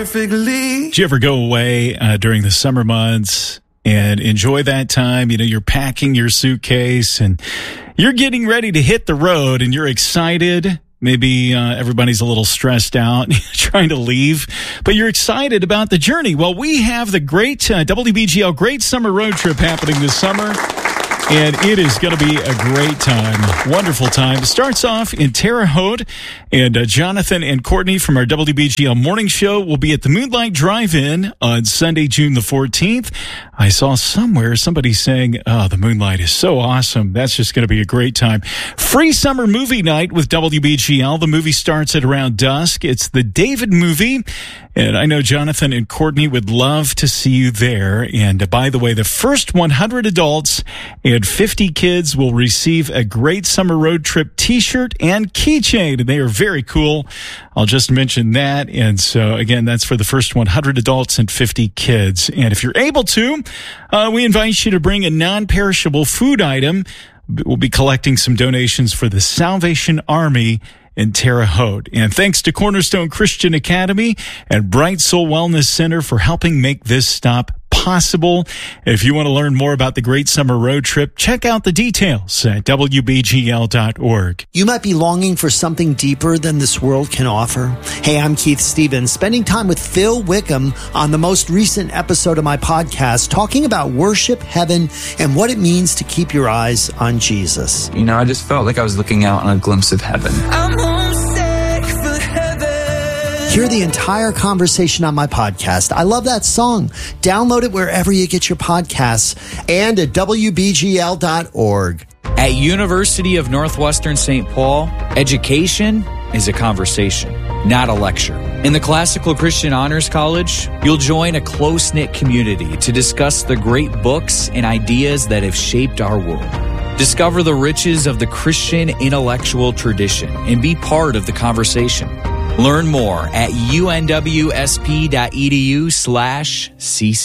Did you ever go away during the summer months and enjoy that time? You know, you're packing your suitcase and you're getting ready to hit the road and you're excited. Maybe everybody's a little stressed out trying to leave, but you're excited about the journey. Well, we have the great WBGL Great Summer Road Trip happening this summer. And it is going to be a great time, wonderful time. It starts off in Terre Haute, and Jonathan and Courtney from our WBGL Morning Show will be at the Moonlight Drive-In on Sunday, June the 14th. I saw somewhere somebody saying, oh, the Moonlight is so awesome. That's just going to be a great time. Free summer movie night with WBGL. The movie starts at around dusk. It's the David movie, and I know Jonathan and Courtney would love to see you there. And by the way, the first 100 adults and 50 kids will receive a Great Summer Road Trip t-shirt and keychain, and they are very cool. I'll just mention that. And so, again, that's for the first 100 adults and 50 kids. And if you're able to, we invite you to bring a non-perishable food item. We'll be collecting some donations for the Salvation Army in Terre Haute. And thanks to Cornerstone Christian Academy and Bright Soul Wellness Center for helping make this stop possible. If you want to learn more about the Great Summer Road Trip, check out the details at WBGL.org. You might be longing for something deeper than this world can offer. Hey, I'm Keith Stevens, spending time with Phil Wickham on the most recent episode of my podcast, talking about worship, heaven, and what it means to keep your eyes on Jesus. You know, I just felt like I was looking out on a glimpse of heaven. I'm homesick for heaven. Hear the entire conversation on my podcast. I love that song. Download it wherever you get your podcasts and at WBGL.org. At University of Northwestern St. Paul, education is a conversation, not a lecture. In the Classical Christian Honors College, you'll join a close-knit community to discuss the great books and ideas that have shaped our world. Discover the riches of the Christian intellectual tradition and be part of the conversation. Learn more at unwsp.edu/cc.